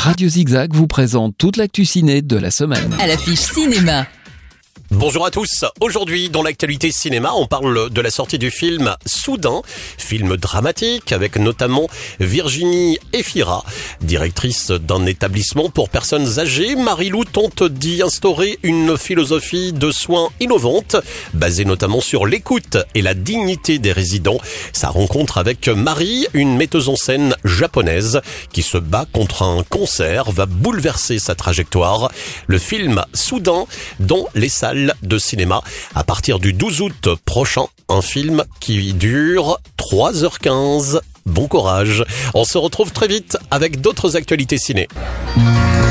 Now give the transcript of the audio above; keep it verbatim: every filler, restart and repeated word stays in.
Radio Zigzag vous présente toute l'actu ciné de la semaine. À l'affiche cinéma. Bonjour à tous. Aujourd'hui, dans l'actualité cinéma, on parle de la sortie du film Soudain, film dramatique avec notamment Virginie Efira, directrice d'un établissement pour personnes âgées. Marie-Lou tente d'y instaurer une philosophie de soins innovante, basée notamment sur l'écoute et la dignité des résidents. Sa rencontre avec Marie, une metteuse en scène japonaise qui se bat contre un cancer, va bouleverser sa trajectoire. Le film Soudain dans les salles de cinéma à partir du douze août prochain, un film qui dure trois heures quinze. Bon courage. On se retrouve très vite avec d'autres actualités ciné.